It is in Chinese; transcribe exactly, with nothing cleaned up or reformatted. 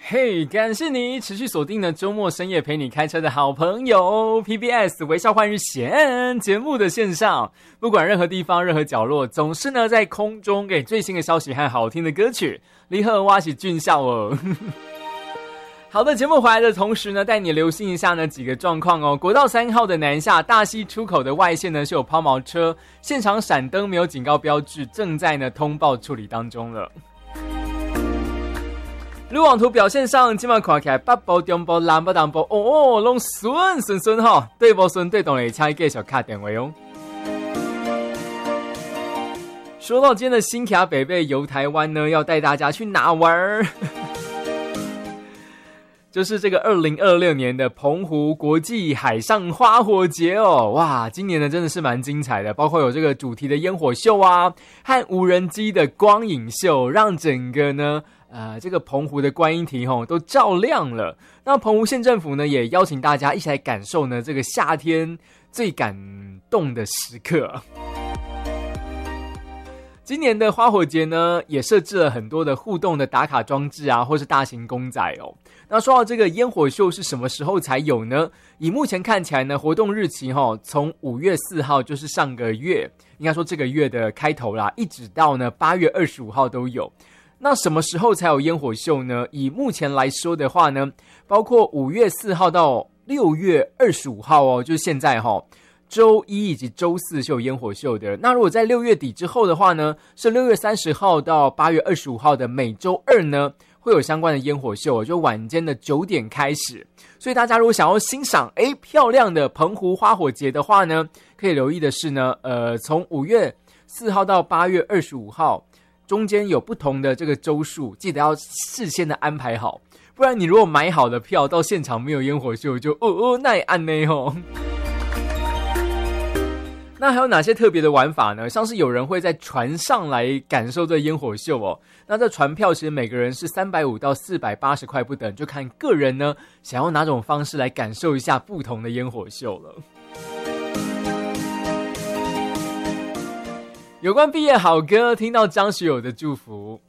嘿、hey, 感谢你持续锁定了周末深夜陪你开车的好朋友 P B S 微笑换日线节目的线上，不管任何地方任何角落，总是呢在空中给最新的消息和好听的歌曲。你好，我是俊孝哦。好的，节目回来的同时呢，带你留心一下呢几个状况哦。国道三号的南下大溪出口的外线呢是有抛锚车，现场闪灯没有警告标志，正在呢通报处理当中了。路网图表现上，今晚看起来北部、中部、南部、东部，哦哦，拢顺顺顺哈，对不顺对动的请继续打电话哦。说到今天的新卡北贝游台湾呢，要带大家去哪玩？就是这个二零二六年的澎湖国际海上花火节哦，哇，今年呢真的是蛮精彩的，包括有这个主题的烟火秀啊，和无人机的光影秀，让整个呢呃这个澎湖的观音亭吼都照亮了。那澎湖县政府呢也邀请大家一起来感受呢这个夏天最感动的时刻。今年的花火节呢，也设置了很多的互动的打卡装置啊，或是大型公仔哦。那说到这个烟火秀是什么时候才有呢？以目前看起来呢，活动日期哈、哦，从五月四号就是上个月，应该说这个月的开头啦，一直到呢八月二十五号都有。那什么时候才有烟火秀呢？以目前来说的话呢，包括五月四号到六月二十五号哦，就是现在哈、哦。周一以及周四是有烟火秀的。那如果在六月底之后的话呢，是六月三十号到八月二十五号的每周二呢，会有相关的烟火秀，就晚间的九点开始。所以大家如果想要欣赏诶漂亮的澎湖花火节的话呢，可以留意的是呢，呃，从五月四号到八月二十五号中间有不同的这个周数，记得要事先的安排好，不然你如果买好的票到现场没有烟火秀，就哦哦那也按呢吼。那还有哪些特别的玩法呢？像是有人会在船上来感受这烟火秀哦。那这船票其实每个人是三百五到四百八十块不等，就看个人呢想要哪种方式来感受一下不同的烟火秀了。有关毕业好歌，听到张学友的祝福。